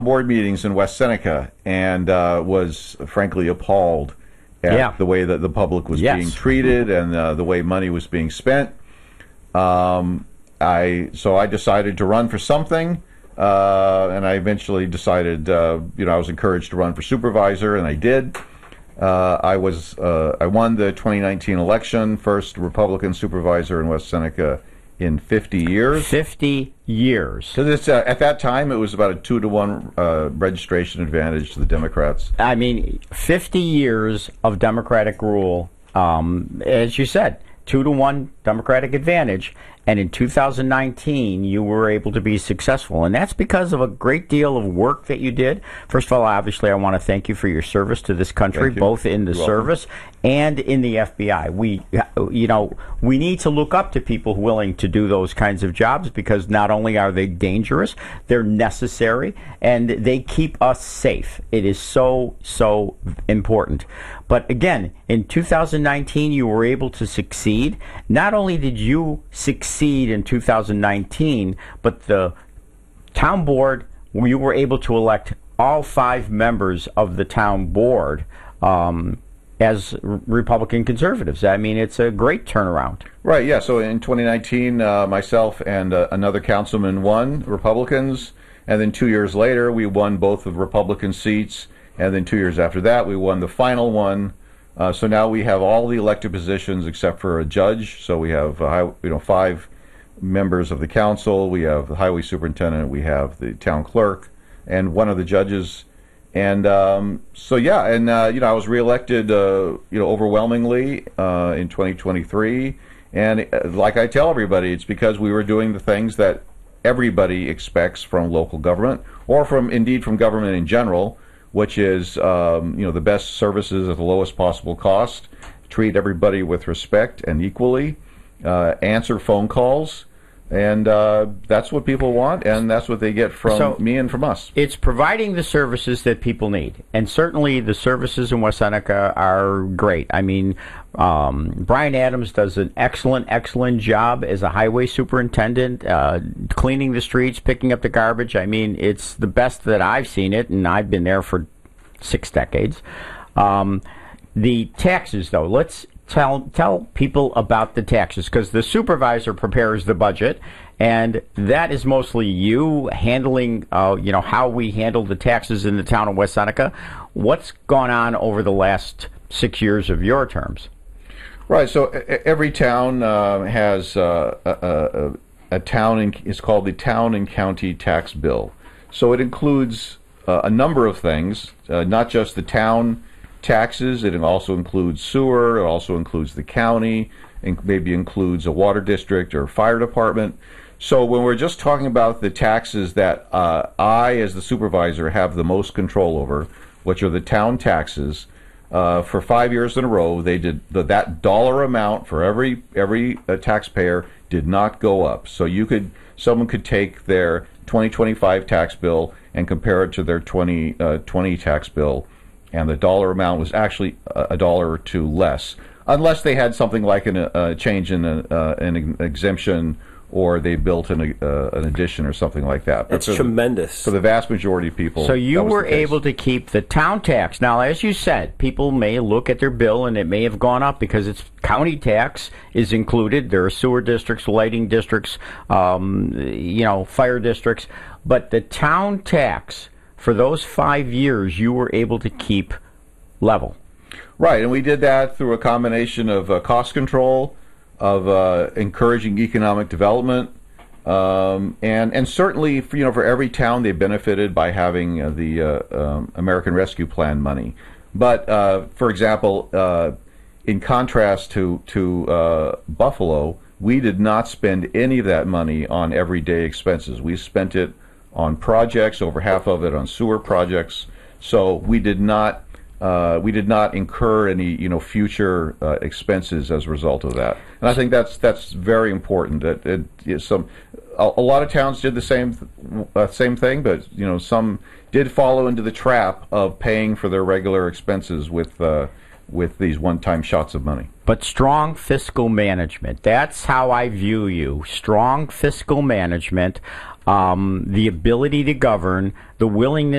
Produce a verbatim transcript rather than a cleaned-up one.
board meetings in West Seneca and uh, was frankly appalled at yeah. the way that the public was yes. being treated and uh, the way money was being spent. Um, I so I decided to run for something, uh, and I eventually decided, uh, you know, I was encouraged to run for supervisor, and I did. Uh, I was uh, I won the twenty nineteen election, first Republican supervisor in West Seneca in fifty years. fifty years. So this, uh, at that time, it was about a two to one uh, registration advantage to the Democrats. I mean, fifty years of Democratic rule, um, as you said, two to one Democratic advantage. And in two thousand nineteen, you were able to be successful. And that's because of a great deal of work that you did. First of all, obviously, I want to thank you for your service to this country, both in the You're service welcome. and in the F B I. We, you know, we need to look up to people willing to do those kinds of jobs because not only are they dangerous, they're necessary, and they keep us safe. It is so, so important. But again, in two thousand nineteen, you were able to succeed. Not only did you succeed in two thousand nineteen, but the town board, you were able to elect all five members of the town board um, as Republican conservatives. I mean, it's a great turnaround. Right, yeah. So in twenty nineteen, uh, myself and uh, another councilman won, Republicans. And then two years later, we won both the Republican seats. And then two years after that, we won the final one. Uh, so now we have all the elected positions except for a judge. So we have uh, you know five members of the council. We have the highway superintendent. We have the town clerk, and one of the judges. And um, so yeah, and uh, you know I was reelected uh, you know overwhelmingly uh, in twenty twenty-three. And uh, like I tell everybody, it's because we were doing the things that everybody expects from local government, or from indeed from government in general, which is um, you know the best services at the lowest possible cost, treat everybody with respect and equally, uh, answer phone calls, and uh, that's what people want, and that's what they get from so me and from us. It's providing the services that people need, and certainly the services in West Seneca are great. I mean, um, Brian Adams does an excellent, excellent job as a highway superintendent, uh, cleaning the streets, picking up the garbage. I mean, it's the best that I've seen it, and I've been there for six decades. Um, the taxes, though, let's tell tell people about the taxes, because the supervisor prepares the budget, and that is mostly you handling, uh, you know, how we handle the taxes in the town of West Seneca. What's gone on over the last six years of your terms? Right. So every town uh, has uh, a, a, a town. In, it's called the Town and County Tax Bill. So it includes uh, a number of things, uh, not just the town taxes. It also includes sewer. It also includes the county. And maybe includes a water district or fire department. So when we're just talking about the taxes that uh, I, as the supervisor, have the most control over, which are the town taxes. Uh, for five years in a row, they did the, that dollar amount for every every uh, taxpayer did not go up. So you could someone could take their twenty twenty-five tax bill and compare it to their twenty twenty tax bill, and the dollar amount was actually a, a dollar or two less, unless they had something like an, a change in a, uh, an exemption, or they built an, uh, an addition or something like that. That's tremendous. The, for the vast majority of people. So you were able to keep the town tax. Now, as you said, people may look at their bill and it may have gone up because it's county tax is included. There are sewer districts, lighting districts, um, you know, fire districts. But the town tax, for those five years, you were able to keep level. Right, and we did that through a combination of uh, cost control, of uh, encouraging economic development, um, and and certainly for, you know for every town they benefited by having uh, the uh, um, American Rescue Plan money. But uh, for example, uh, in contrast to to uh, Buffalo, we did not spend any of that money on everyday expenses. We spent it on projects, over half of it on sewer projects. So we did not. Uh, we did not incur any, you know, future uh, expenses as a result of that, and I think that's that's very important. That it, it, some a, a lot of towns did the same uh, same thing, but you know, some did follow into the trap of paying for their regular expenses with uh, with these one-time shots of money. But strong fiscal management, that's how I view you. Strong fiscal management. um, the ability to govern, the willingness